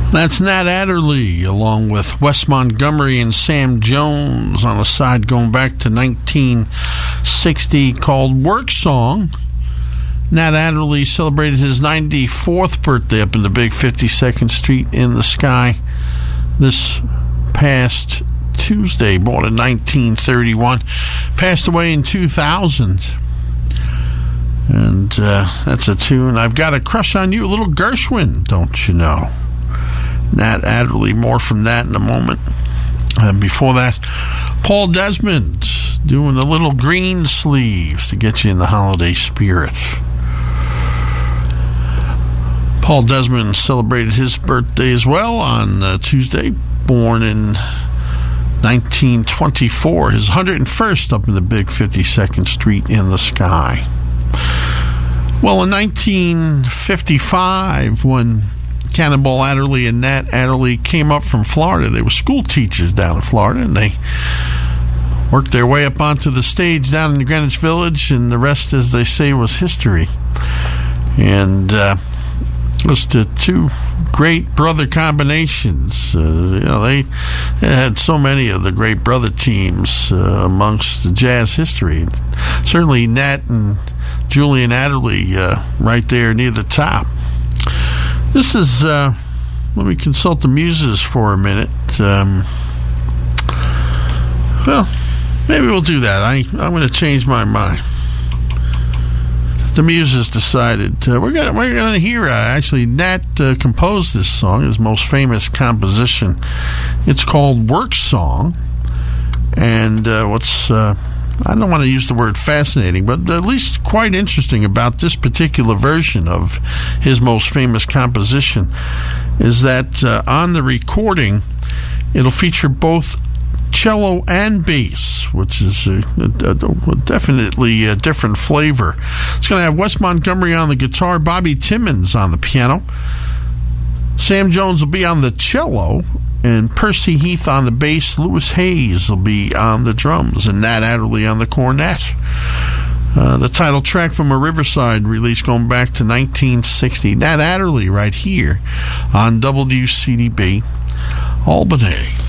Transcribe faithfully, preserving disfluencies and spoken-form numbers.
That's Nat Adderley, along with Wes Montgomery and Sam Jones, on a side going back to nineteen sixty called Work Song. Nat Adderley celebrated his ninety-fourth birthday up in the big fifty-second Street in the Sky this past Tuesday. Born in nineteen thirty-one, passed away in two thousand. And uh, that's a tune, I've Got a Crush on You, a little Gershwin, don't you know? Nat Adderley, more from that in a moment. And before that, Paul Desmond doing a little Green Sleeves to get you in the holiday spirit. Paul Desmond celebrated his birthday as well on uh, Tuesday, born in nineteen twenty-four, his one hundred first up in the big fifty-second Street in the Sky. Well, in nineteen fifty-five, when Cannonball Adderley and Nat Adderley came up from Florida, they were school teachers down in Florida, and they worked their way up onto the stage down in Greenwich Village, and the rest, as they say, was history. And uh, it was the two great brother combinations. Uh, you know, they, they had so many of the great brother teams uh, amongst the jazz history. Certainly Nat and Julian Adderley uh, right there near the top. This is, uh, let me consult the muses for a minute. Um, well, maybe we'll do that. I, I'm going to change my mind. The muses decided uh, we're going we're going to hear uh, actually Nat uh, composed this song, his most famous composition. It's called Work Song, and uh, what's uh, I don't want to use the word fascinating, but at least quite interesting about this particular version of his most famous composition is that uh, on the recording it'll feature both cello and bass, which is a, a, a, definitely a different flavor. It's going to have Wes Montgomery on the guitar, Bobby Timmons on the piano, Sam Jones will be on the cello, and Percy Heath on the bass. Louis Hayes will be on the drums, and Nat Adderley on the cornet. Uh, the title track from a Riverside release going back to nineteen sixty. Nat Adderley right here on W C D B Albany.